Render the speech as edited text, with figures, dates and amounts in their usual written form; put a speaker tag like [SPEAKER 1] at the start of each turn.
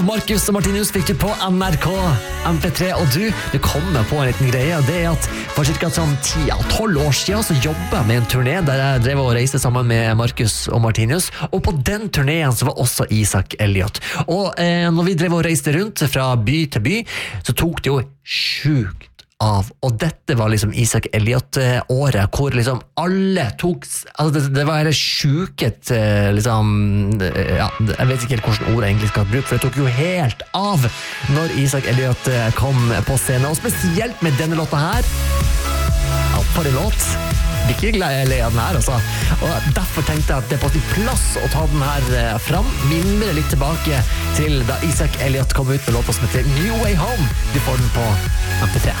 [SPEAKER 1] Markus og Martinus fikk du på NRK MP3, og du kommer på en liten greie, og det at for cirka sånn 10-12 år siden så jobbet jeg med en turné der jeg drev og reiste sammen med Markus og Martinus, og på den turneen så var også Isak Elliot. Og når vi drev og reiste rundt fra by til by, så tok det jo sjukt av, og dette var liksom Isak Elliot-året, hvor liksom alle tok, altså det var hele sjuket, liksom, ja, jeg vet ikke helt hvordan ord jeg egentlig skal bruke, for det tok jo helt av når Isak Elliot kom på scenen, og spesielt med denne låta her. Ja, for en låt. Ikke glad jeg ler av den her, altså. Og derfor tenkte jeg at det er på sin plass å ta den her fram, mimre litt tilbake til da Isak Elliot kom ut med låta som heter New Way Home. Du får den på MP3.